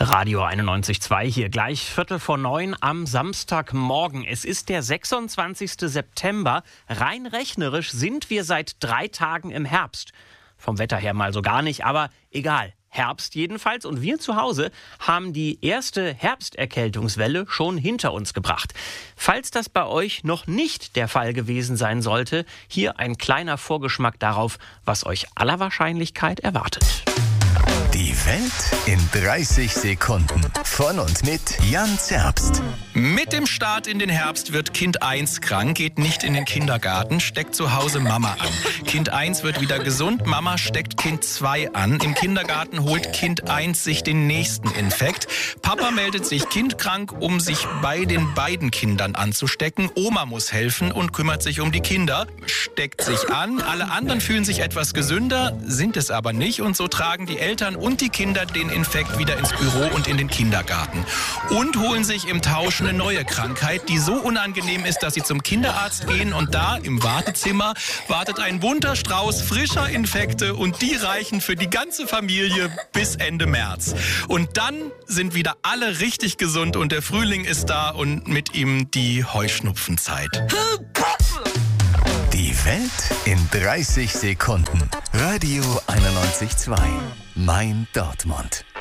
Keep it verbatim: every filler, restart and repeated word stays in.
Radio einundneunzig Komma zwei hier, gleich Viertel vor neun am Samstagmorgen. Es ist der sechsundzwanzigste September. Rein rechnerisch sind wir seit drei Tagen im Herbst. Vom Wetter her mal so gar nicht, aber egal. Herbst jedenfalls. Und wir zu Hause haben die erste Herbsterkältungswelle schon hinter uns gebracht. Falls das bei euch noch nicht der Fall gewesen sein sollte, hier ein kleiner Vorgeschmack darauf, was euch aller Wahrscheinlichkeit erwartet. Die Welt in dreißig Sekunden. Von und mit Jan Zerbst. Mit dem Start in den Herbst wird Kind eins krank, geht nicht in den Kindergarten, steckt zu Hause Mama an. Kind eins wird wieder gesund, Mama steckt Kind zwei an. Im Kindergarten holt Kind eins sich den nächsten Infekt. Papa meldet sich kindkrank, um sich bei den beiden Kindern anzustecken. Oma muss helfen und kümmert sich um die Kinder, steckt sich an. Alle anderen fühlen sich etwas gesünder, sind es aber nicht. Und so tragen die Eltern und die Kinder den Infekt wieder ins Büro und in den Kindergarten. Und holen sich im Tausch eine neue Krankheit, die so unangenehm ist, dass sie zum Kinderarzt gehen. Und da im Wartezimmer wartet ein bunter Strauß frischer Infekte und die reichen für die ganze Familie bis Ende März. Und dann sind wieder alle richtig gesund und der Frühling ist da und mit ihm die Heuschnupfenzeit. Die Welt in dreißig Sekunden. Radio einundneunzig Komma zwei. Mein Dortmund.